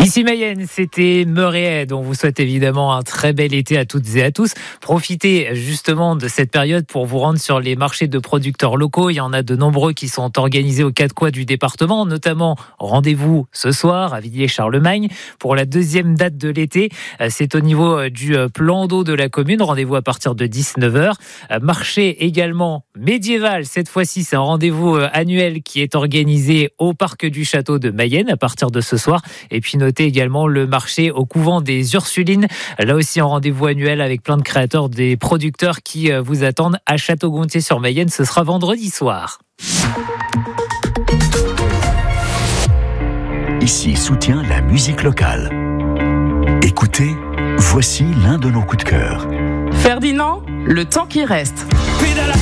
Ici Mayenne, c'était Meréed. On vous souhaite évidemment un très bel été à toutes et à tous. Profitez justement de cette période pour vous rendre sur les marchés de producteurs locaux. Il y en a de nombreux qui sont organisés aux quatre coins du département, notamment rendez-vous ce soir à Villiers-Charlemagne pour la deuxième date de l'été. C'est au niveau du plan d'eau de la commune. Rendez-vous à partir de 19h. Marché également médiéval. Cette fois-ci, c'est un rendez-vous annuel qui est organisé au parc du château de Mayenne à partir de ce soir. Et puis notez également le marché au couvent des Ursulines. Là aussi, un rendez-vous annuel avec plein de créateurs, des producteurs qui vous attendent à Château-Gontier-sur-Mayenne. Ce sera vendredi soir. Ici soutient la musique locale. Écoutez, voici l'un de nos coups de cœur. Ferdinand, le temps qui reste.